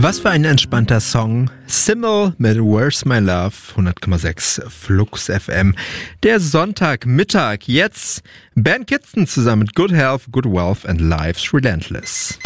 Was für ein entspannter Song. Simmel mit Where's My Love, 100,6 Flux FM. Der Sonntagmittag. Jetzt Ben Kitson zusammen mit Good Health, Good Wealth and Life's Relentless.